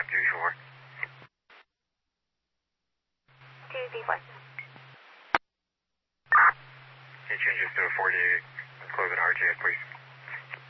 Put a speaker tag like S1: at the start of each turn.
S1: map 224.
S2: 234.
S1: Can you change this to a 48, close an RJ, please?